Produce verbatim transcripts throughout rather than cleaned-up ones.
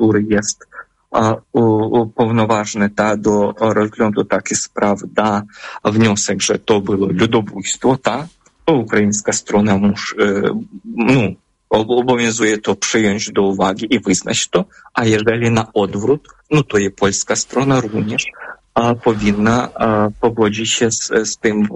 który jest uповноважений та до розгляду таких справ да внесок, що то було людобуйство, та то українська сторона муж, ну, obowiązuje to przyjąć do uwagi i wyznać to, a jeżeli na odwrót, no to i polska strona również a, powinna a, pogodzić się z, z tym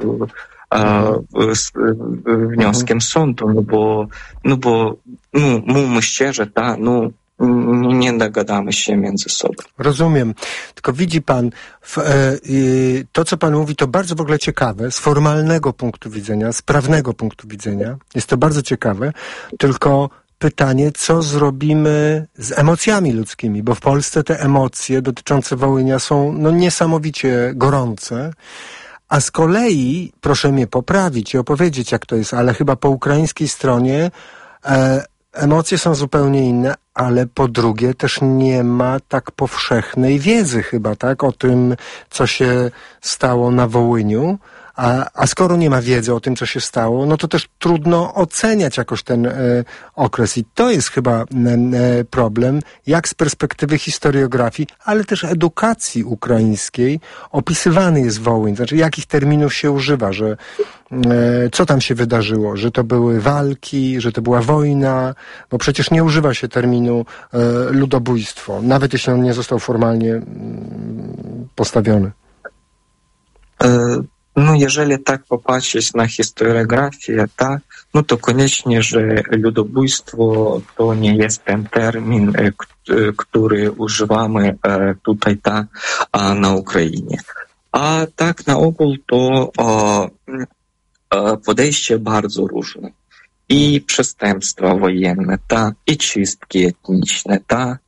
a, z wnioskiem sądu, no bo, no bo no, mówmy szczerze, ta, no, nie dogadamy się między sobą. Rozumiem. Tylko widzi pan, w, e, y, to co pan mówi to bardzo w ogóle ciekawe, z formalnego punktu widzenia, z prawnego punktu widzenia. Jest to bardzo ciekawe. Tylko pytanie, co zrobimy z emocjami ludzkimi, bo w Polsce te emocje dotyczące Wołynia są no, niesamowicie gorące. A z kolei, proszę mnie poprawić i opowiedzieć jak to jest, ale chyba po ukraińskiej stronie e, emocje są zupełnie inne, ale po drugie też nie ma tak powszechnej wiedzy chyba, tak, o tym, co się stało na Wołyniu. A, a skoro nie ma wiedzy o tym, co się stało, no to też trudno oceniać jakoś ten e, okres. I to jest chyba e, problem, jak z perspektywy historiografii, ale też edukacji ukraińskiej opisywany jest Wołyń. Znaczy, jakich terminów się używa, że e, co tam się wydarzyło, że to były walki, że to była wojna, bo przecież nie używa się terminu e, ludobójstwo, nawet jeśli on nie został formalnie mm, postawiony. E- No, jeżeli tak popatrzeć na historiografię, tak, no to koniecznie, że ludobójstwo to nie jest ten termin, który używamy tutaj ta, na Ukrainie. A tak na ogół to podejście bardzo różne. I przestępstwa wojenne, ta, i czystki etniczne, ta,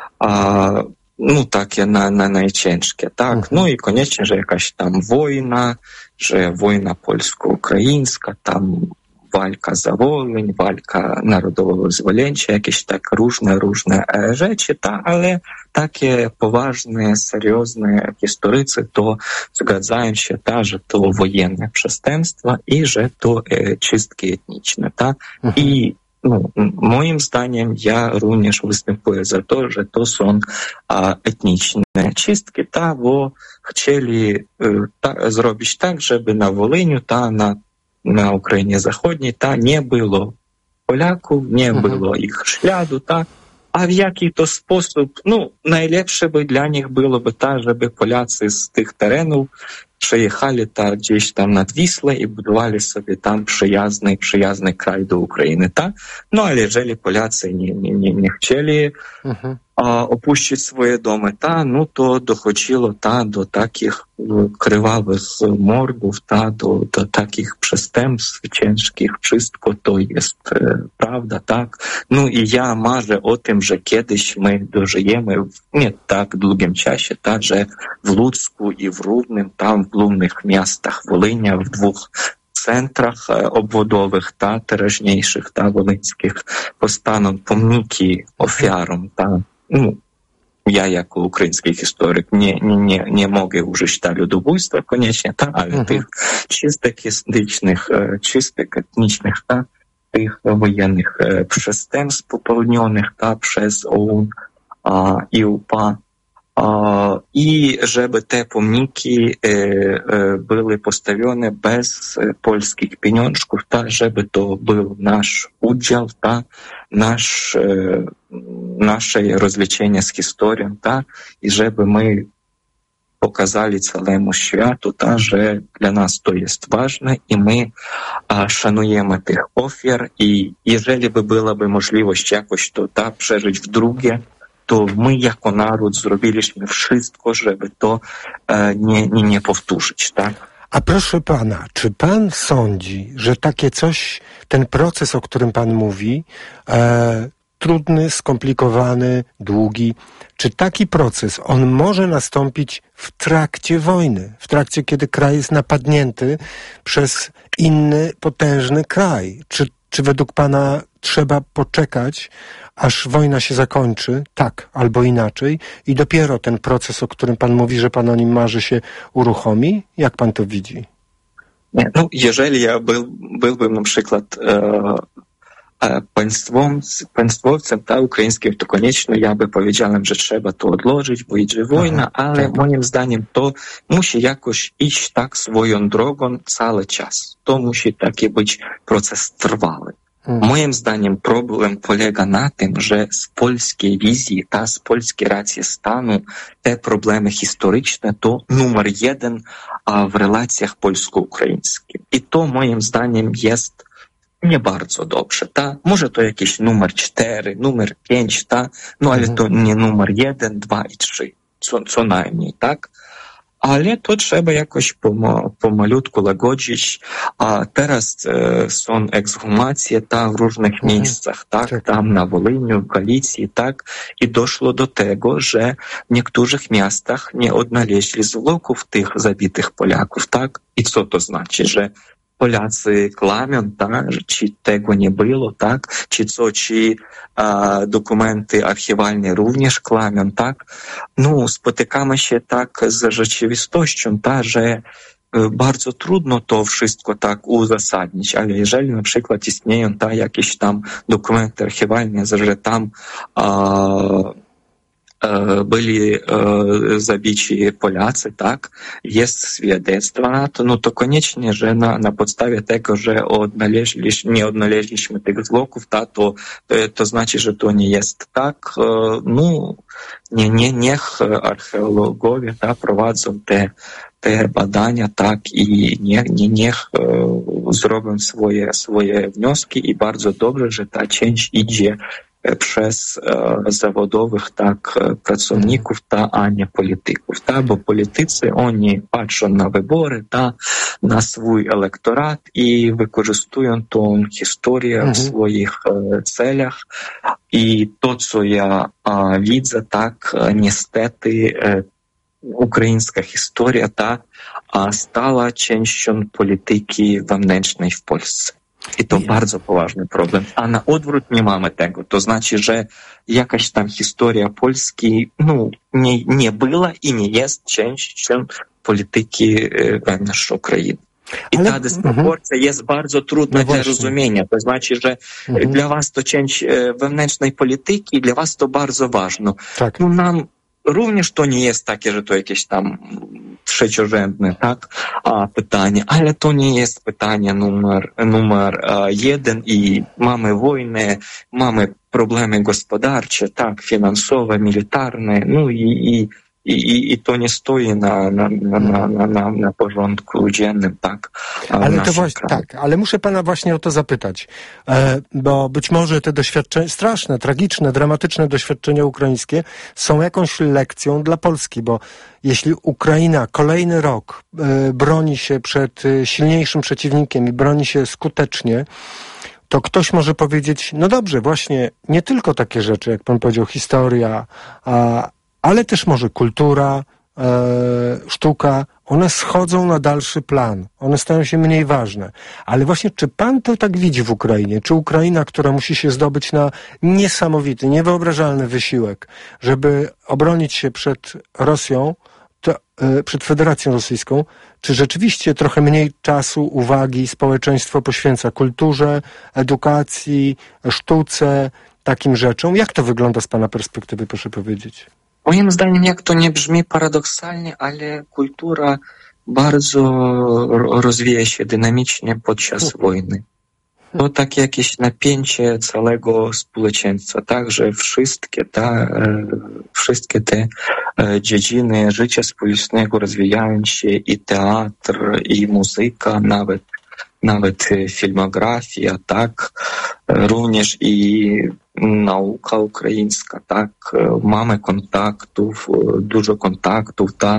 no takie na, na najciężkie, tak. Uh-huh. No i koniecznie, że jakaś tam wojna, że wojna polsko-ukraińska, tam walka za Wołyń, walka narodowego wyzwolenia, jakieś tak różne, różne rzeczy, ta, ale takie poważne, seriozne historycy to zgadzają się, ta, że to wojenne przestępstwa i że to e, czystki etniczne, tak. Uh-huh. I no, moim zdaniem ja również występuję za to, że to są a, etniczne czystki, ta, bo chcieli ta, zrobić tak, żeby na Wołyniu, ta, na, na Ukrainie Zachodniej, ta, nie było Polaków, nie uh-huh. było ich śladu, ta, a w jaki to sposób, no, najlepsze by dla nich było by ta, żeby Polacy z tych terenów przyjechali ta gdzieś tam nad Wisłę i budowali sobie tam przyjazny, przyjazny kraj do Ukrainy, tak? No, ale jeżeli Polacy nie, nie, nie, nie chcieli uh-huh. a, opuścić swoje domy, ta, no to dochodziło ta, do takich krwawych mordów, ta, do, do takich przestępstw ciężkich. Wszystko to jest e, prawda, tak? No i ja marzę o tym, że kiedyś my dożyjemy w nie tak długim czasie, tak, że w Ludzku i w Rudnym, tam w głównych miastach Wolynia, w dwóch centrach obwodowych, ta, teraźniejszych, ta, wolyńskich, powstaną pomniki ofiarom, ta, no, ja jako ukraiński historyk nie, nie, nie, nie mogę użyć ta ludobójstwa koniecznie, ta, ale uh-huh. tych czystek historycznych, czystek etnicznych, ta, tych wojennych przestępstw popełnionych, ta, przez O U N a, i U P A. I żeby te pomniki były postawione bez polskich pieniążków, tak, żeby to był nasz udział, tak, nasz, nasze rozliczenie z historią, tak, i żeby my pokazali całemu światu, tak, że dla nas to jest ważne i my szanujemy tych ofiar i jeżeli by była by możliwość jakoś to tak, przeżyć w drugie, to my jako naród zrobiliśmy wszystko, żeby to e, nie, nie, nie powtórzyć, tak? A proszę pana, czy pan sądzi, że takie coś, ten proces, o którym pan mówi, e, trudny, skomplikowany, długi, czy taki proces, on może nastąpić w trakcie wojny, w trakcie, kiedy kraj jest napadnięty przez inny, potężny kraj? Czy, czy według pana trzeba poczekać, aż wojna się zakończy, tak albo inaczej, i dopiero ten proces, o którym pan mówi, że pan o nim marzy, się uruchomi? Jak pan to widzi? Nie, no, jeżeli ja był, byłbym na przykład e, państwom, państwowcem ta ukraińskim, to koniecznie ja by powiedziałem, że trzeba to odłożyć, bo idzie wojna, ale tak. moim zdaniem to musi jakoś iść tak swoją drogą cały czas. To musi taki być proces trwały. Hmm. Moim zdaniem problem polega na tym, że z polskiej wizji ta z polskiej racji stanu te problemy historyczne to numer jeden w relacjach polsko-ukraińskich. I to moim zdaniem jest nie bardzo dobrze, ta? Może to jakiś numer cztery, numer pięć, ta? No ale to nie numer jeden, dwa i trzy, co, co najmniej, tak? Ale to trzeba jakoś pomo- pomalutku łagodzić. A teraz e, są ekshumacje ta w różnych mhm. miejscach, tak? tak? Tam na Волині, w Galicji, tak? I doszło do tego, że w niektórych miastach nie odnaleźli zwłoków tych zabitych Polaków, tak? I co to znaczy, że Polacy klamią, tak, czy tego nie było, tak, czy co, czy a, dokumenty archiwalne również klamią, tak. No, spotykamy się tak z rzeczywistością, tak, że bardzo trudno to wszystko tak uzasadnić, ale jeżeli na przykład istnieją tak, jakieś tam dokumenty archiwalne, że tam a, byli zabici Polacy, tak, jest świadectwo na to, no to koniecznie, że na, na podstawie tego, że odnaleźliśmy, nie odnaleźliśmy tych zwłoków, ta, to, to znaczy, że to nie jest tak, no, nie, nie, niech archeologowie ta, prowadzą te, te badania, tak, i nie, nie, niech zrobią swoje, swoje wnioski i bardzo dobrze, że ta część idzie przez e, zawodowych tak pracowników, ta, a nie polityków, ta, bo politycy, oni patrzą na wybory, ta, na swój elektorat i wykorzystują tą historię mm-hmm. w swoich e, celach. I to, co ja e, widzę, tak, niestety e, ukraińska historia ta a stała częścią polityki wewnętrznej w Polsce. I to nie. bardzo poważny problem. A na odwrót nie mamy tego. To znaczy, że jakaś tam historia Polski no, nie, nie była i nie jest częścią polityki wewnętrznej Ukrainy. I Ale, ta dysproporcja uh-huh. jest bardzo trudna no dla rozumienia. To znaczy, że uh-huh. dla was to część wewnętrznej polityki, dla was to bardzo ważne. Tak. No nam również to nie jest takie, że to jakieś tam trzeciorzędne, tak, a pytanie, ale to nie jest pytanie numer, numer a, jeden i mamy wojnę, mamy problemy gospodarcze, tak, finansowe, militarne, no i, i I, i to nie stoi na, na, na, na, na, na porządku dziennym, tak? Ale to właśnie, tak, ale muszę pana właśnie o to zapytać, e, bo być może te doświadczenia, straszne, tragiczne, dramatyczne doświadczenia ukraińskie są jakąś lekcją dla Polski, bo jeśli Ukraina kolejny rok e, broni się przed silniejszym przeciwnikiem i broni się skutecznie, to ktoś może powiedzieć, no dobrze, właśnie nie tylko takie rzeczy, jak pan powiedział, historia, a ale też może kultura, e, sztuka, one schodzą na dalszy plan. One stają się mniej ważne. Ale właśnie, czy pan to tak widzi w Ukrainie? Czy Ukraina, która musi się zdobyć na niesamowity, niewyobrażalny wysiłek, żeby obronić się przed Rosją, to, e, przed Federacją Rosyjską, czy rzeczywiście trochę mniej czasu, uwagi społeczeństwo poświęca kulturze, edukacji, sztuce, takim rzeczom? Jak to wygląda z pana perspektywy, proszę powiedzieć? Moim zdaniem, jak to nie brzmi paradoksalnie, ale kultura bardzo rozwija się dynamicznie podczas wojny. To takie jakieś napięcie całego społeczeństwa, tak, że wszystkie, ta, wszystkie te dziedziny życia społecznego rozwijają się i teatr, i muzyka, nawet, nawet filmografia, tak, również i nauka ukraińska, tak, mamy kontaktów, dużo kontaktów, tak,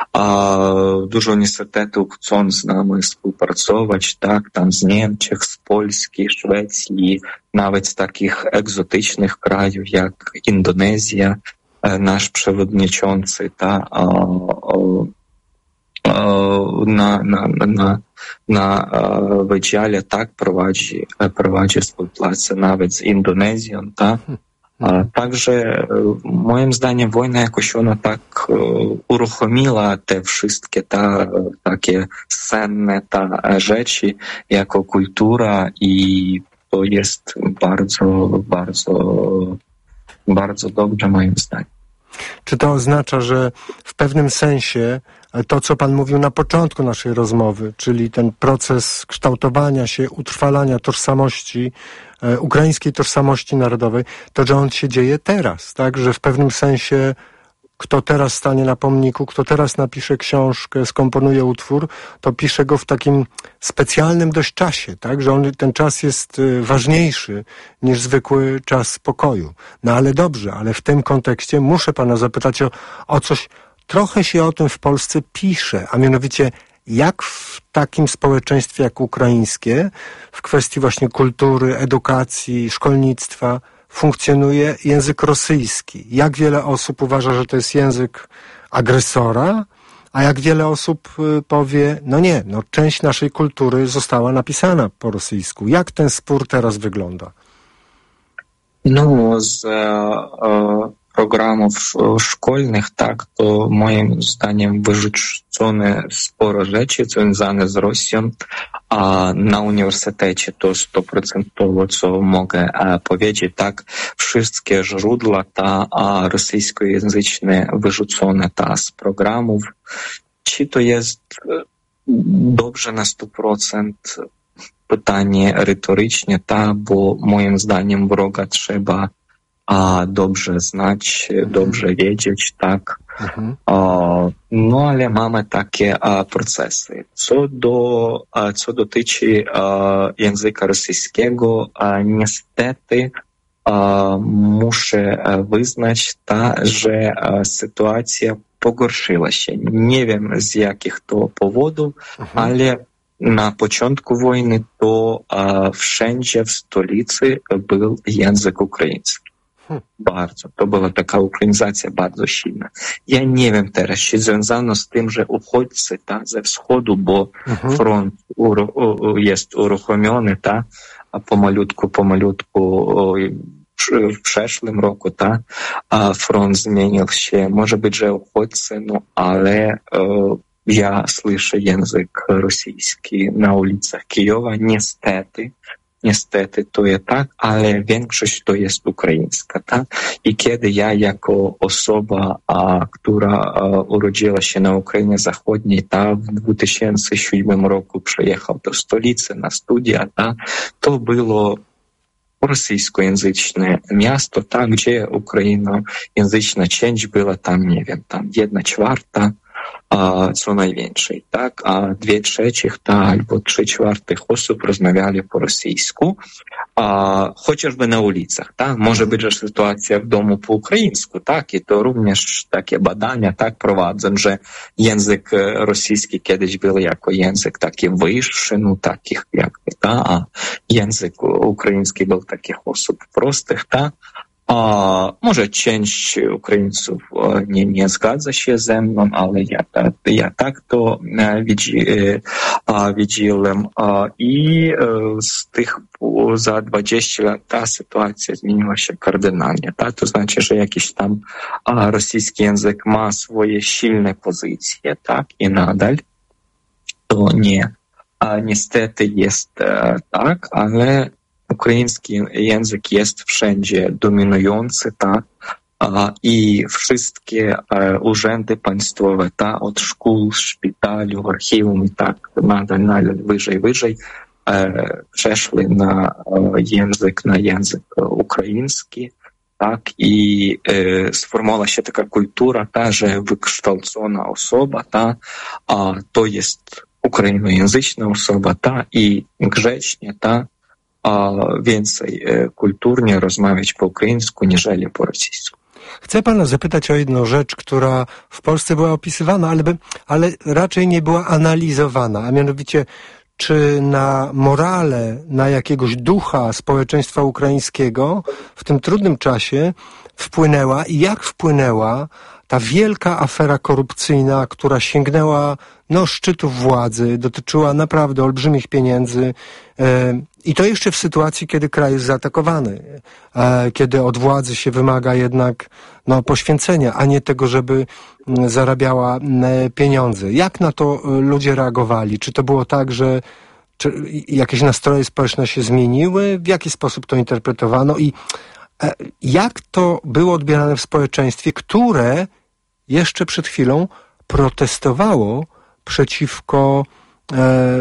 a dużo uniwersytetów chcą z nami współpracować, tak, tam z Niemczech, z Polski, Szwecji, nawet z takich egzotycznych krajów jak Indonezja, nasz przewodniczący, ta, a, a, na, na, na, na wydziale tak prowadzi, prowadzi współpracę nawet z Indonezją, tak? A także moim zdaniem wojna jakoś ona tak uruchomiła te wszystkie ta, takie cenne ta rzeczy jako kultura i to jest bardzo, bardzo, bardzo dobrze moim zdaniem. Czy to oznacza, że w pewnym sensie to, co pan mówił na początku naszej rozmowy, czyli ten proces kształtowania się, utrwalania tożsamości, e, ukraińskiej tożsamości narodowej, to, że on się dzieje teraz, tak? Że w pewnym sensie kto teraz stanie na pomniku, kto teraz napisze książkę, skomponuje utwór, to pisze go w takim specjalnym dość czasie, tak? Że on, ten czas jest ważniejszy niż zwykły czas spokoju. No ale dobrze, ale w tym kontekście muszę pana zapytać o, o coś, trochę się o tym w Polsce pisze, a mianowicie jak w takim społeczeństwie jak ukraińskie, w kwestii właśnie kultury, edukacji, szkolnictwa, funkcjonuje język rosyjski. Jak wiele osób uważa, że to jest język agresora, a jak wiele osób powie, no nie, no część naszej kultury została napisana po rosyjsku. Jak ten spór teraz wygląda? No, z e, programów szkolnych, tak, to moim zdaniem wyrzucone sporo rzeczy związane z Rosją, a na uniwersytecie to stoprocentowo, co mogę e, powiedzieć, tak, wszystkie źródła ta a, rosyjskojęzyczne wyrzucone ta z programów. Czy to jest dobrze na sto procent? Pytanie retorycznie, ta, bo moim zdaniem wroga trzeba a, dobrze znać, mhm. dobrze wiedzieć, tak. Mhm. A, no ale mamy takie a, procesy. Co do, a, co dotyczy a, języka rosyjskiego, a, niestety a, muszę a, wyznać, ta, że a, sytuacja pogorszyła się. Nie wiem z jakich to powodów, mhm. ale na początku wojny to a, wszędzie w stolicy był język ukraiński. Hmm. Bardzo. To była taka ukrainizacja bardzo silna. Ja nie wiem teraz, czy związano z tym, że uchodźcy ta, ze wschodu, bo mhm. front uro, u, jest uruchomiony, ta, a pomalutku, pomalutku w przeszłym roku, ta, a front zmienił się. Może być, że uchodźcy, no ale e, ja słyszę język rosyjski na ulicach Kijowa. Niestety, niestety to jest tak, ale większość to jest ukraińska, tak? I kiedy ja jako osoba, a, która a, urodziła się na Ukrainie Zachodniej, ta w dwa tysiące siódmym roku przyjechał do stolicy na studia, ta, to było rosyjskojęzyczne miasto, tak, gdzie ukrainojęzyczna część była tam, nie wiem, tam jedna czwarta, a, co najwięcej, tak, a dwie trzecich, ta, albo trzy czwartych osób rozmawiali po rosyjsku, a, chociażby na ulicach, tak, może być, że sytuacja w domu po ukraińsku, tak, i to również takie badania, tak, prowadzą, że język rosyjski kiedyś był jako język taki wyższy, no takich jakby, tak, a język ukraiński był takich osób prostych, tak. A może część Ukraińców nie, nie zgadza się ze mną, ale ja, tak, ja tak to widzi, widziałem. I z tych za dwadzieścia lat ta sytuacja zmieniła się kardynalnie. Tak? To znaczy, że jakiś tam rosyjski język ma swoje silne pozycje, tak, i nadal to nie. Niestety jest tak, ale ukraiński język jest wszędzie dominujący, tak, i wszystkie urzędy państwowe, tak, od szkół, szpitali, archiwum i tak nadal, nadal wyżej, wyżej przeszły na język, na język ukraiński, tak, i sformowała się taka kultura, ta, że wykształcona osoba, ta, a to jest ukrainojęzyczna osoba, ta, i grzecznie, ta, a więcej kulturnie rozmawiać po ukraińsku, niżeli po rosyjsku. Chcę pana zapytać o jedną rzecz, która w Polsce była opisywana, ale, ale raczej nie była analizowana, a mianowicie czy na morale, na jakiegoś ducha społeczeństwa ukraińskiego w tym trudnym czasie wpłynęła i jak wpłynęła ta wielka afera korupcyjna, która sięgnęła no, szczytów władzy, dotyczyła naprawdę olbrzymich pieniędzy e, i to jeszcze w sytuacji, kiedy kraj jest zaatakowany, e, kiedy od władzy się wymaga jednak no, poświęcenia, a nie tego, żeby m, zarabiała m, pieniądze. Jak na to ludzie reagowali? Czy to było tak, że czy jakieś nastroje społeczne się zmieniły? W jaki sposób to interpretowano? I jak to było odbierane w społeczeństwie, które jeszcze przed chwilą protestowało przeciwko e,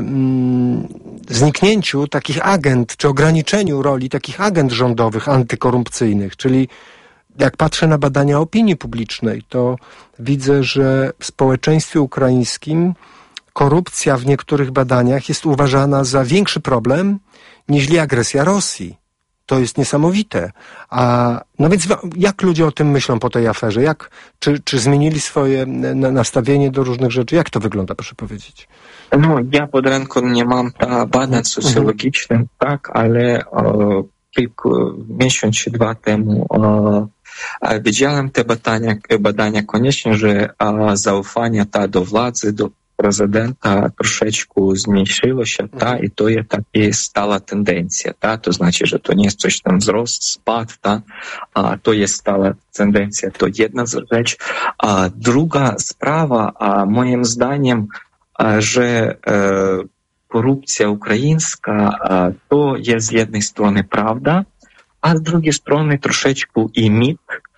mm, zniknięciu takich agent, czy ograniczeniu roli takich agent rządowych antykorupcyjnych, czyli jak patrzę na badania opinii publicznej, to widzę, że w społeczeństwie ukraińskim korupcja w niektórych badaniach jest uważana za większy problem niż agresja Rosji. To jest niesamowite. A, no więc jak ludzie o tym myślą po tej aferze? Jak, czy, czy zmienili swoje nastawienie do różnych rzeczy? Jak to wygląda, proszę powiedzieć? No, ja pod ręką nie mam ta badań socjologicznych, mm-hmm. tak, ale o, kilku miesiąc czy dwa temu o, widziałem te badania, badania koniecznie, że o, zaufanie ta do władzy, do prezydenta troszeczkę zmniejszyło się, ta, i to jest taka stała tendencja, ta, to znaczy, że to nie jest coś tam wzrost, spad, ta, a to jest stała tendencja, to jedna rzecz. A druga sprawa, a moim zdaniem, a, że e, korupcja ukraińska, a, to jest z jednej strony prawda, a z drugiej strony troszeczkę i mit,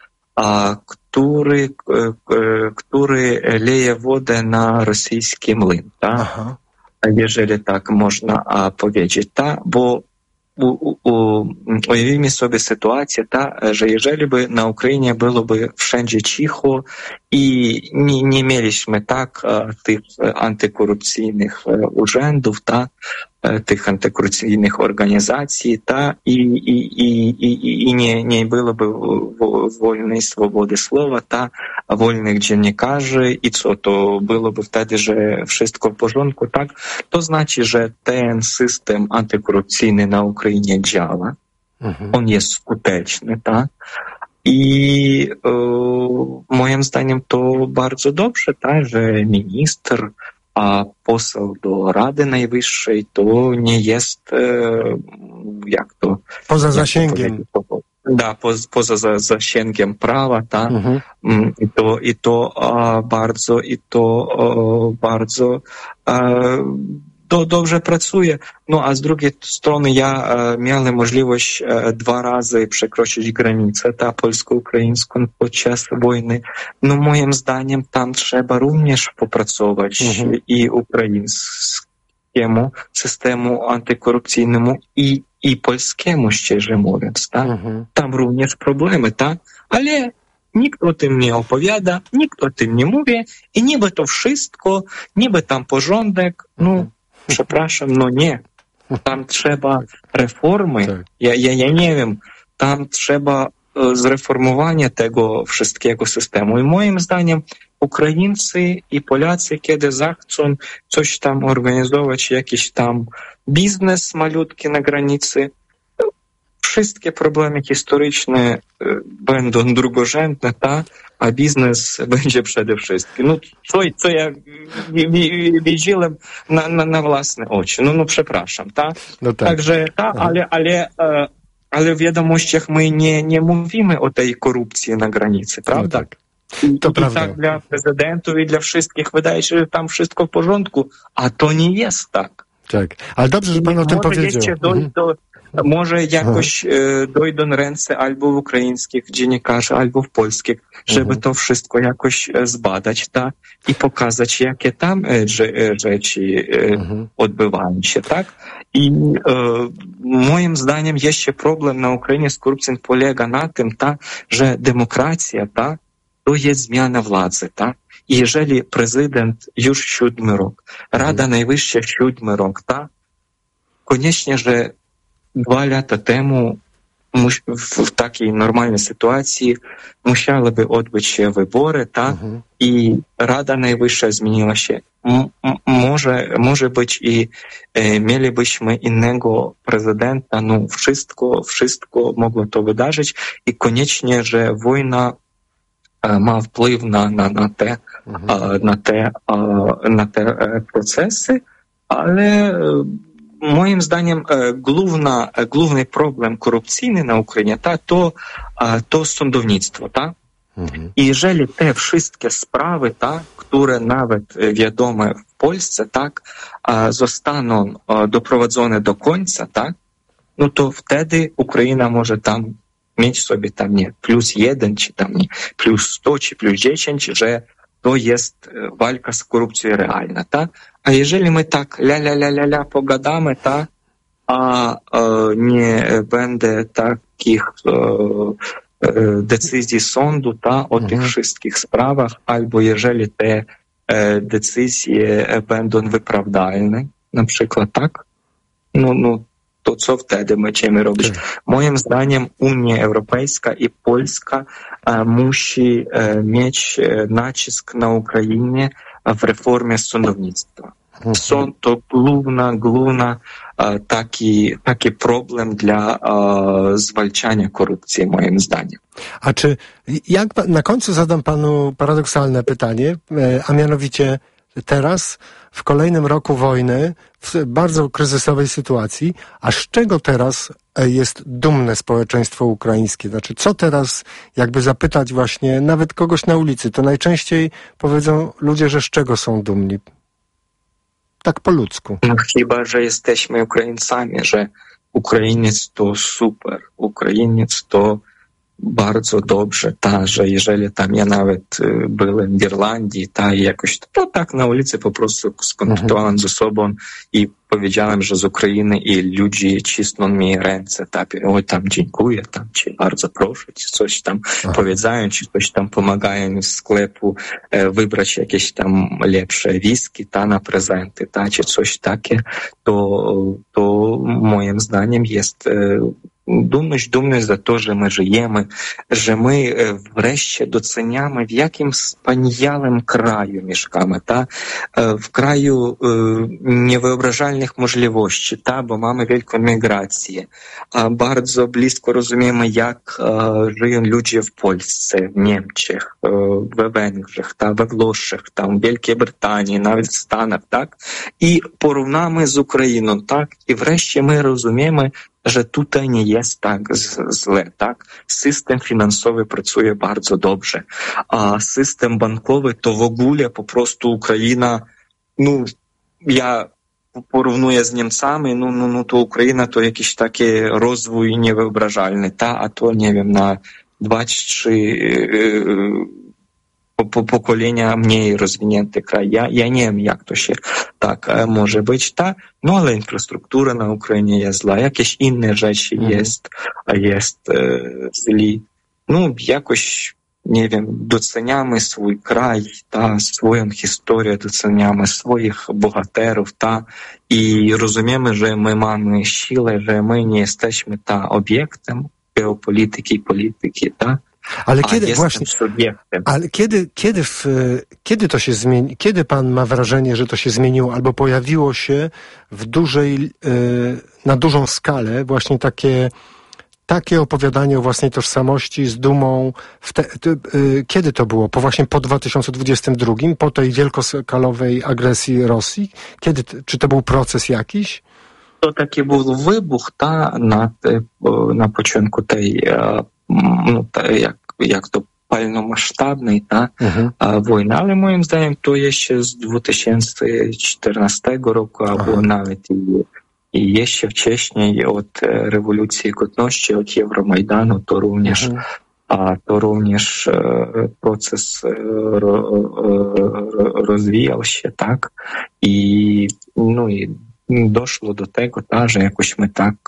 a, który, który leje wodę na rosyjski młyn, tak? Jeżeli tak można a, powiedzieć, tak? Bo u, u, uявimy sobie sytuację, tak, że jeżeli by na Ukrainie byłoby wszędzie cicho i nie, nie mieliśmy tak tych antykorupcyjnych urzędów, tak, tych antykorupcyjnych organizacji, ta, i, i, i, i, i nie, nie byłoby wolnej swobody słowa, ta, wolnych dziennikarzy, i co, to byłoby wtedy, że wszystko w porządku, tak? To znaczy, że ten system antykorupcyjny na Ukrainie działa, mhm. on jest skuteczny, tak? I e, moim zdaniem to bardzo dobrze, tak, że minister, a poseł do Rady Najwyższej to nie jest, e, jak to... Poza zasięgiem. Da, poza, poza zasięgiem prawa, tak? Mhm. I to, i to a, bardzo, i to a, bardzo a, do, dobrze pracuje. No a z drugiej strony ja a, miałem możliwość a, dwa razy przekroczyć granicę, ta polsko-ukraińską podczas wojny. No moim zdaniem tam trzeba również popracować mhm. i ukraińskiemu systemu antykorupcyjnemu i i polskiemu, szczerze mówiąc, tak? Mhm. Tam również problemy, tak? Ale nikt o tym nie opowiada, nikt o tym nie mówi i niby to wszystko, niby tam porządek, no, mhm. przepraszam, no nie. Tam trzeba reformy, tak. ja, ja, ja nie wiem, tam trzeba zreformowania tego wszystkiego systemu. I moim zdaniem Ukraińcy i Polacy, kiedy zechcą coś tam organizować, jakiś tam biznes malutki na granicy, wszystkie problemy historyczne będą drugorzędne, ta, a biznes będzie przede wszystkim. No, co, co ja widziałem na, na, na własne oczy. No, no przepraszam, ta? No tak. Także, ta, ale, ale, ale w wiadomościach my nie, nie mówimy o tej korupcji na granicy, prawda? No tak. I, to i prawda. Tak dla prezydentów i dla wszystkich wydaje się, że tam wszystko w porządku, a to nie jest tak. Tak, ale dobrze, że pan o tym powiedział. Do, do, może jakoś e, dojdą ręce albo w ukraińskich dziennikarzy, albo w polskich, żeby mhm. to wszystko jakoś zbadać, tak? I pokazać, jakie tam e, rzeczy e, mhm. odbywają się, tak? I e, moim zdaniem jeszcze problem na Ukrainie z korupcją polega na tym, tak, że demokracja, tak, to jest zmiana władzy, tak? I jeżeli prezydent już siódmy rok, Rada mhm. Najwyższa siódmy rok, tak? Koniecznie, że dwa lata temu w takiej normalnej sytuacji musiałyby odbyć się wybory, tak? Mhm. I Rada Najwyższa zmieniła się. M- może, może być i e, mielibyśmy innego prezydenta, no wszystko, wszystko mogło to wydarzyć i koniecznie, że wojna ma wpływ na, na, na, te, mhm. na, te, na te procesy, ale moim zdaniem główna, główny problem korupcyjny na Ukrainie ta, to, to sądownictwo. Ta? Mhm. I jeżeli te wszystkie sprawy, ta, które nawet wiadome w Polsce, tak, zostaną doprowadzone do końca, tak, no to wtedy Ukraina może tam mieć sobie tam nie plus jeden, czy tam nie plus sto, czy plus dziesięć, że to jest walka z korupcją realna, tak? A jeżeli my tak ля-ля-ля-ля-ля pogadamy, tak, a nie będzie takich decyzji sądu, tak, o tych wszystkich sprawach, albo jeżeli te decyzje będą wyprawdalne, na przykład tak, no, no to co wtedy będziemy robić? Moim zdaniem Unia Europejska i Polska e, musi e, mieć nacisk na Ukrainie w reformie sądownictwa. Sąd to główna, główna e, taki, taki problem dla e, zwalczania korupcji, moim zdaniem. A czy, jak na końcu zadam panu paradoksalne pytanie, e, a mianowicie teraz, w kolejnym roku wojny, w bardzo kryzysowej sytuacji, a z czego teraz jest dumne społeczeństwo ukraińskie? Znaczy, co teraz, jakby zapytać właśnie nawet kogoś na ulicy, to najczęściej powiedzą ludzie, że z czego są dumni? Tak po ludzku. No chyba, że jesteśmy Ukraińcami, że Ukrainiec to super, Ukrainiec to bardzo dobrze, ta, że jeżeli tam ja nawet byłem w Irlandii, ta i jakoś to tak na ulicy po prostu skontaktowałem ze sobą i powiedziałem, że z Ukrainy i ludzie cisną mi ręce, tak, oj tam dziękuję, tam ci bardzo proszę, ci coś tam powiedzają, ci coś tam pomagają w sklepu e, wybrać jakieś tam lepsze whisky, ta na prezenty, ta, czy coś takie, to, to moim zdaniem jest e, dumność, dumność za to, że my żyjemy, że my wreszcie doceniamy, w jakim wspaniałym kraju mieszkamy, ta? W kraju niewyobrażalnych możliwości, ta? Bo mamy wielką migrację. Bardzo blisko rozumiemy, jak żyją ludzie w Polsce, w Niemczech, we Węgrzech, ta? We Włoszech, tam, w Wielkiej Brytanii, nawet w Stanach, tak? I porównamy z Ukrainą, tak? I wreszcie my rozumiemy, że tutaj nie jest tak źle, tak? System finansowy pracuje bardzo dobrze, a system bankowy to w ogóle po prostu Ukraina, no ja porównuję z Niemcami, no, no, no to Ukraina to jakiś taki rozwój niewyobrażalny, ta, a to nie wiem, na dwa czy trzy po pokolenia mniej rozwinięty kraj. Ja, ja nie wiem, jak to się tak może być, ta, no ale infrastruktura na Ukrainie jest zła, jakieś inne rzeczy mm. jest, jest e, zli. No jakoś, nie wiem, doceniamy swój kraj, ta, swoją historię, doceniamy swoich bohaterów, ta, i rozumiemy, że my mamy siłę, że my nie jesteśmy ta obiektem geopolityki i polityki, ta. Ale kiedy właśnie, ale kiedy, kiedy, w, kiedy to się zmieni, kiedy pan ma wrażenie, że to się zmieniło, albo pojawiło się w dużej, na dużą skalę właśnie takie, takie opowiadanie o własnej tożsamości z dumą, w te, kiedy to było? Po właśnie po dwa tysiące dwudziestym drugim, po tej wielkoskalowej agresji Rosji? Kiedy, czy to był proces jakiś? To taki był wybuch, ta, na, na początku tej, no, jak, jak to pełnomasztabnej ta mhm. wojny, ale moim zdaniem to jeszcze z dwa tysiące czternastego roku, albo nawet i, i jeszcze wcześniej od rewolucji godności, od Euromajdanu, to również, mhm. a to również proces ro, ro, rozwijał się, tak, i no i doszło do tego, ta, że jakoś my tak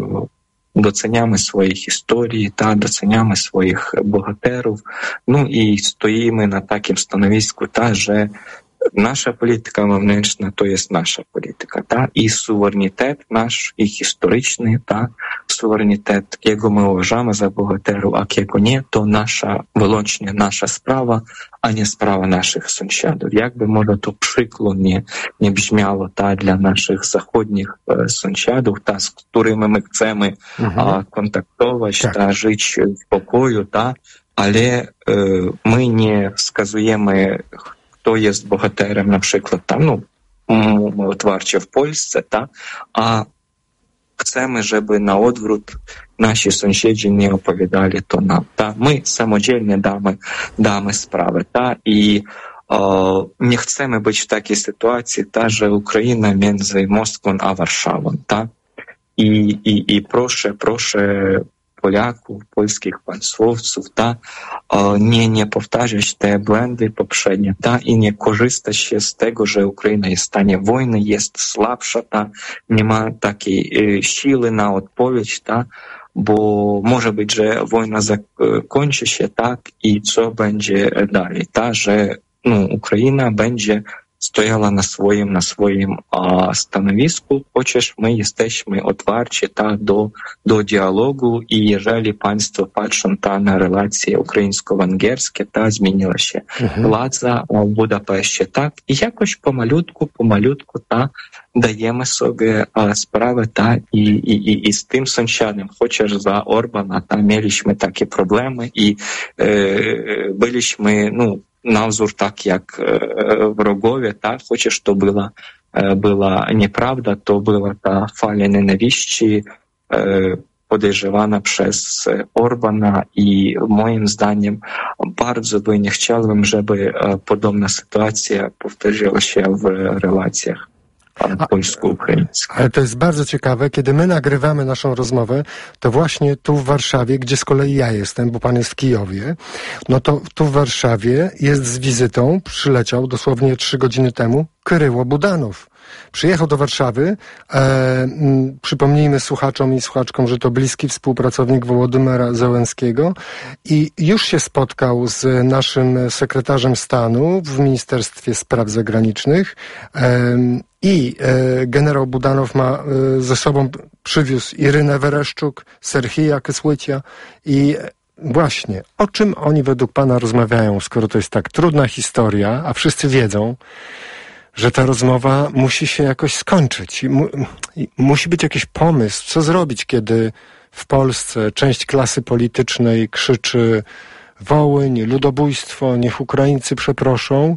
doceniamy swої історії, та doceniamy swoich bohaterów, no i stoimy na takim stanowisku, ta, że nasza polityka wewnętrzna to jest nasza polityka, ta, i suwerenitet nasz, i historyczny, ta, suwerenitet, jakiego my uważamy za bohaterów, a jakiego nie, to nasza, wyłącznie nasza sprawa, a nie sprawa naszych sąsiadów. Jakby może to przykro nie, nie brzmiało, ta, dla naszych zachodnich e, sąsiadów, ta, z którymi my chcemy mhm. a, kontaktować, tak. ta, żyć w pokoju, ta, ale e, my nie wskazujemy, kto jest bohaterem, na przykład tam, no, otwarcie w Polsce, ta, a chcemy, żeby na odwrót nasi sąsiedzi nie opowiadali to nam, ta. My samodzielnie damy, damy sprawę, ta, i o, nie chcemy być w takiej sytuacji, ta, że Ukraina między Moskwą a Warszawą, ta? I, i, i proszę, proszę Polaków, polskich państwowców, ta, o, nie, nie powtarzać te błędy poprzednie, ta, i nie korzystać się z tego, że Ukraina jest w stanie wojny, jest słabsza, ta, nie ma takiej y, siły na odpowiedź, ta, bo może być, że wojna zakończy się, tak, i co będzie dalej, ta, że no, Ukraina będzie stoяла na swoim, na swoim a, stanowisku, chociaż my jesteśmy otwarci ta, do, do dialogu, i jeżeli państwo patrzą ta, na relacje українсько-венгерські, та змінила się uh-huh. władza w Budapeszcie, tak, i jakoś pomalutku, pomalutku ta, dajemy sobie a, sprawę ta, i, i, i, i z tym sąsiadem, chociaż za Orbana ta, mieliśmy takie problemy i e, byliśmy, no, na wzór tak jak e, wrogowie, tak, chociaż to była, e, była nieprawda, to była ta fala nienawiści e, podejrzewana przez Orbana, i moim zdaniem bardzo by nie chciałbym, żeby e, podobna sytuacja powtórzyła się w relacjach polsko-ukraińskich. Ale to jest bardzo ciekawe, kiedy my nagrywamy naszą rozmowę, to właśnie tu w Warszawie, gdzie z kolei ja jestem, bo pan jest w Kijowie, no to tu w Warszawie jest z wizytą, przyleciał dosłownie trzy godziny temu, Kryło Budanow. Przyjechał do Warszawy, e, m, przypomnijmy słuchaczom i słuchaczkom, że to bliski współpracownik Wołodymyra Zełenskiego, i już się spotkał z naszym sekretarzem stanu w Ministerstwie Spraw Zagranicznych, e, i e, generał Budanow ma e, ze sobą, przywiózł Irynę Wereszczuk, Serhija Kysłycia, i właśnie, o czym oni według pana rozmawiają, skoro to jest tak trudna historia, a wszyscy wiedzą, że ta rozmowa musi się jakoś skończyć. I mu, i musi być jakiś pomysł, co zrobić, kiedy w Polsce część klasy politycznej krzyczy Wołyń, ludobójstwo, niech Ukraińcy przeproszą,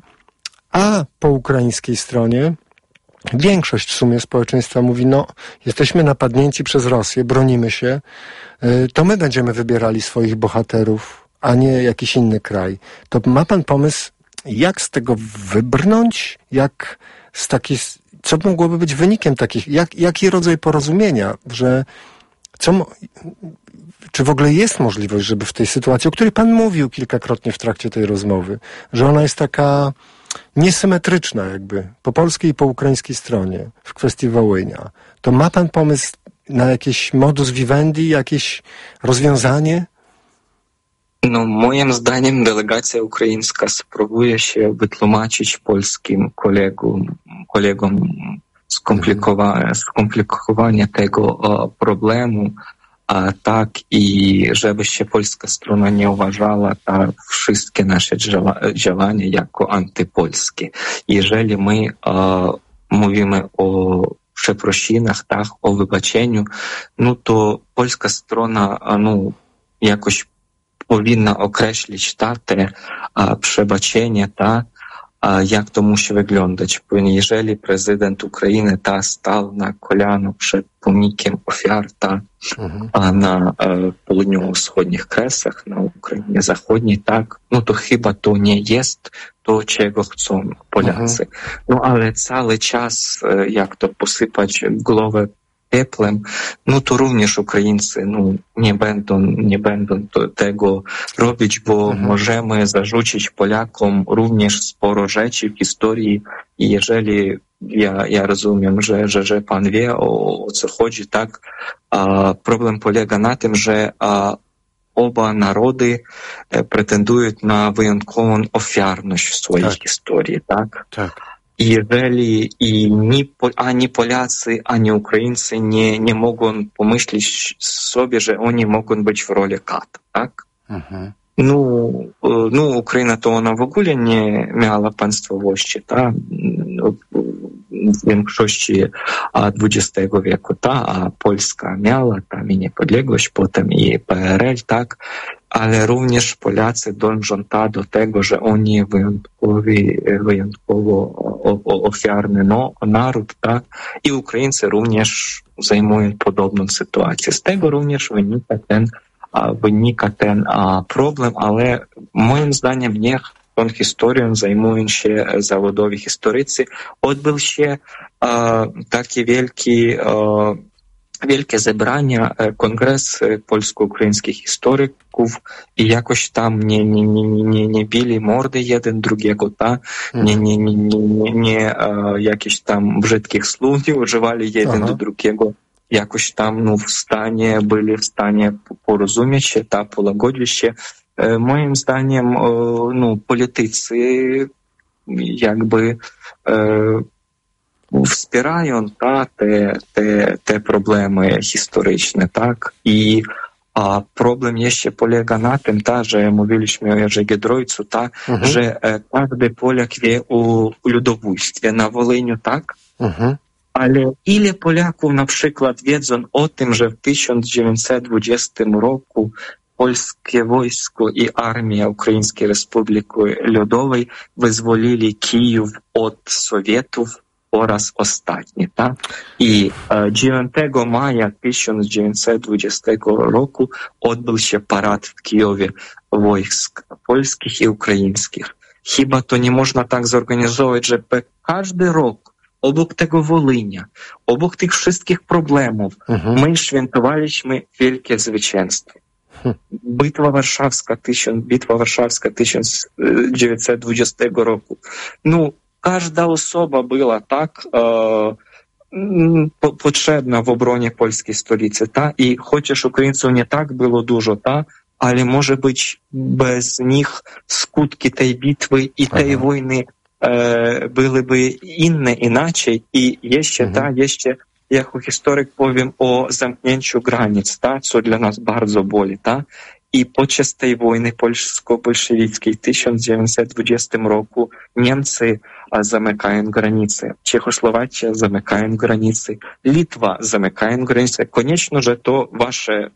a po ukraińskiej stronie większość w sumie społeczeństwa mówi, no, jesteśmy napadnięci przez Rosję, bronimy się, to my będziemy wybierali swoich bohaterów, a nie jakiś inny kraj. To ma pan pomysł, jak z tego wybrnąć? Jak z takiej, co mogłoby być wynikiem takich, jak, jaki rodzaj porozumienia, że co, czy w ogóle jest możliwość, żeby w tej sytuacji, o której pan mówił kilkakrotnie w trakcie tej rozmowy, że ona jest taka niesymetryczna jakby po polskiej i po ukraińskiej stronie w kwestii Wołynia, to ma pan pomysł na jakiś modus vivendi, jakieś rozwiązanie? No, moim zdaniem delegacja ukraińska spróbuje się wytłumaczyć polskim kolegom, kolegom skomplikowanie, skomplikowanie tego o, problemu, a tak, i żeby się polska strona nie uważała ta wszystkie nasze działania jako antypolskie. Jeżeli my o, mówimy o przeprosinach, tak, o wybaczeniu, no to polska strona, no, jakoś powinna określić ta, te a, przebaczenie, ta, a, jak to musi wyglądać. Jeżeli prezydent Ukrainy ta stał na kolano przed pomnikiem ofiar ta, mhm. a na e, południowo-wschodnich Kresach, na Ukrainie Zachodniej, tak, no to chyba to nie jest to, czego chcą Polacy. Mhm. No ale cały czas, e, jak to posypać głowę pieplem, no to również Ukraińcy no, nie będą, nie będą to, tego robić, bo mhm. możemy zarzucić Polakom również sporo rzeczy w historii, i jeżeli ja, ja rozumiem, że, że, że pan wie, o, o co chodzi, tak, a problem polega na tym, że a, oba narody e, pretendują na wyjątkową ofiarność w swojej tak. historii, tak? Tak. Jeżeli i ni, ani Polacy, ani Ukraińcy nie, nie mogą pomyśleć sobie, że oni mogą być w roli kata, tak? Mhm. No, no, Ukraina to ona w ogóle nie miała państwowości, tak? W większości dwudziestego wieku, ta, a Polska miała tam i niepodległość, potem i P R L, tak? Ale również Polacy dążą ta do tego, że oni wyjątkowi, wyjątkowo ofiarny no, naród, tak? I Ukraińcy również zajmują podobną sytuację. Z tego również wynika ten, wynika ten problem, ale moim zdaniem niech tą historią zajmują się zawodowi historycy. Odbył się e, takie wielki e, wielkie zebrania, kongres polsko-ukraińskich historyków i jakoś tam nie, nie, nie, nie, nie bili mordy jeden drugiego, ta? Nie, nie, nie, nie, nie, nie e, jakichś tam brzydkich słów nie używali jeden Aha. do drugiego. Jakoś tam no, w stanie, byli w stanie porozumieć się, ta, poлагодить się. E, moim zdaniem, e, no, politycy jakby e, wspierają ta, te, te, te problemy historyczne, tak? I a problem jeszcze polega na tym, ta, że mówiliśmy o Jerzy Giedroycu, ta, uh-huh. że e, każdy Polak wie o ludobójstwie na Волині, tak? Uh-huh. Ale ile Polaków na przykład wiedzą o tym, że w tysiąc dziewięćset dwudziestym roku polskie wojsko i armia Ukraińskiej Republiki Ludowej wyzwolili Kijów od Sowietów po raz ostatni, tak? I dziewiątego maja tysiąc dziewięćset dwudziestego roku odbył się parad w Kijowie wojsk polskich i ukraińskich. Chyba to nie można tak zorganizować, że każdy rok obok tego Wolynia, obok tych wszystkich problemów mhm. my świętowaliśmy wielkie zwycięstwo. Bitwa Warszawska, tysiąc, Bitwa Warszawska tysiąc dziewięćset dwudziestego roku. No, każda osoba była tak e, po, potrzebna w obronie polskiej stolicy, ta? I chociaż Ukraińców nie tak było dużo, ta? Ale może być bez nich skutki tej bitwy i tej Aha. wojny e, byłyby inne, inaczej. I jeszcze, mhm. ta, jeszcze jako historyk powiem o zamknięciu granic, ta? Co dla nas bardzo boli, ta? I podczas tej wojny polsko-bolszewickiej w tysiąc dziewięćset dwudziestym roku Niemcy zamykają granice, Czechosłowacja zamykają granice, Litwa zamykają granice. Koniecznie, że to wasze e,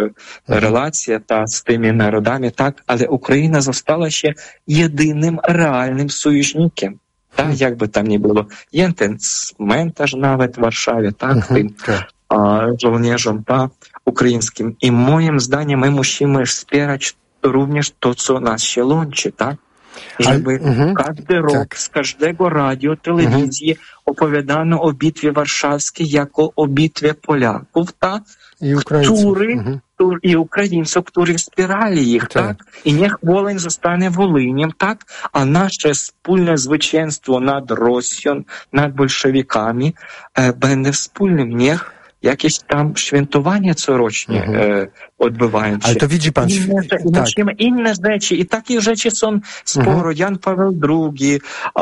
relacje ta, z tymi narodami, tak, ale Ukraina została się jedynym realnym sojusznikiem. Tak, jakby tam nie było. Jest ten cmentarz nawet w Warszawie, tak, tym a, żołnierzom ta, ukraińskim. I moim zdaniem my musimy wspierać również to, co nas się łączy, tak? Żeby uh-huh. każdy rok tak. z każdego radio, telewizji uh-huh. opowiadano o bitwie warszawskiej jako o bitwie Polaków, tak? I Ukraińców. Który, uh-huh. który, i Ukraińców, którzy wspierali ich, tak? tak? I niech Волинь zostanie Волинiem, tak? A nasze wspólne zwycięstwo nad Rosją, nad bolszewikami e, będzie wspólnym. Niech jakieś tam świętowania corocznie mhm. e, odbywają się. Ale to widzi pan... Inne, tak. Musimy inne rzeczy i takie rzeczy są sporo. Mhm. Jan Paweł drugi,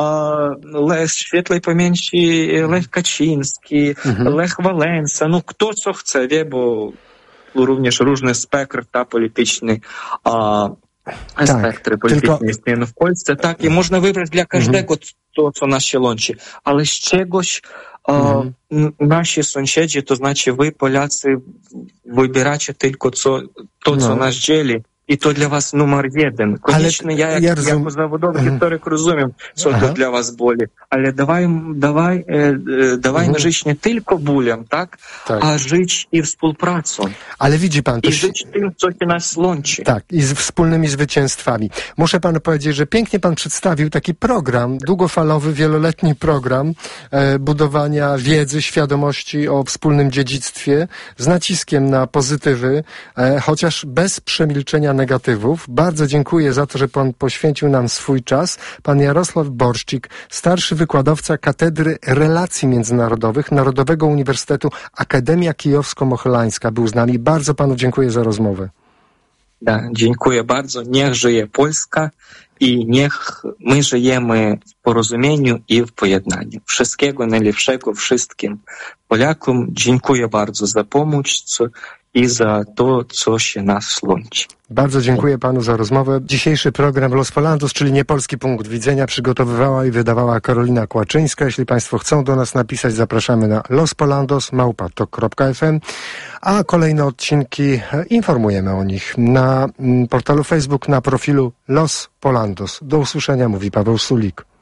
e, świetlej pamięci Lech Kaczyński, mhm. Lech Wałęsa, no kto co chce, wie, bo również różny spektr ta polityczny, a spektry polityczne tylko... istnieją w Polsce, tak, i można wybrać dla każdego mhm. to, co nas się łączy, ale z czegoś mhm. e, nasi sąsiedzi, to znaczy wy, Polacy, wybieracie tylko co, to, co no. nas dzieli. I to dla was numer jeden. Koniecznie ja, jak, ja rozum... jako zawodowy uh-huh. historyk rozumiem, co uh-huh. to dla was boli. Ale dawaj, dawaj, e, dawajmy uh-huh. żyć nie tylko bólem, tak? tak? A żyć i współpracą. Ale widzi pan... I żyć tym, co się nas łączy. Tak, i z wspólnymi zwycięstwami. Muszę panu powiedzieć, że pięknie pan przedstawił taki program, długofalowy, wieloletni program e, budowania wiedzy, świadomości o wspólnym dziedzictwie z naciskiem na pozytywy, e, chociaż bez przemilczenia negatywów. Bardzo dziękuję za to, że pan poświęcił nam swój czas. Pan Jarosław Borszczyk, starszy wykładowca Katedry Relacji Międzynarodowych Narodowego Uniwersytetu Akademia Kijowsko-Mohylańska, był z nami. Bardzo panu dziękuję za rozmowę. Da, dziękuję bardzo. Niech żyje Polska i niech my żyjemy w porozumieniu i w pojednaniu. Wszystkiego najlepszego wszystkim Polakom. Dziękuję bardzo za pomoc i za to, co się nas łączy. Bardzo dziękuję panu za rozmowę. Dzisiejszy program Los Polandos, czyli Niepolski Punkt Widzenia, przygotowywała i wydawała Karolina Kłaczyńska. Jeśli państwo chcą do nas napisać, zapraszamy na lospolandos małpa tok kropka ef em, a kolejne odcinki informujemy o nich na portalu Facebook, na profilu Los Polandos. Do usłyszenia, mówi Paweł Sulik.